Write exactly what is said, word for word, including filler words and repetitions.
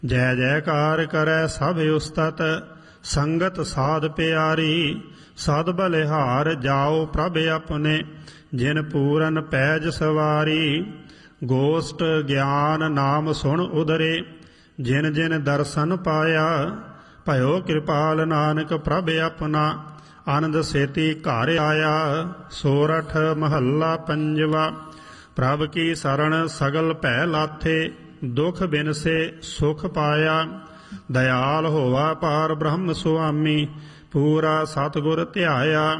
जय जयकार करै सब उस्तत, संगत साध प्यारी। सद बलिहार जाओ प्रभ अपने, जिन पूरन पैज सवारी। गोष्ठ ज्ञान नाम सुन उदरे, जिन जिन दर्शन पाया। भयो कृपाल नानक प्रभ अपना, आनंद सेती घर आया। सोरठ महला पंजवा। प्रभ की शरण सगल भै लाथे, दुख बिन से सुख पाया। दयाल होवा पार ब्रह्म सुआमी, पूरा सतगुर ध्याया।